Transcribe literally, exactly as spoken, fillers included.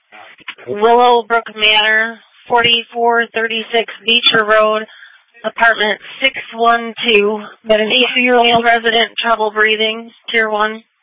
Willowbrook Manor, forty-four thirty-six Beecher Road, apartment six one two. Got an eighty-year-old resident, trouble breathing, tier one.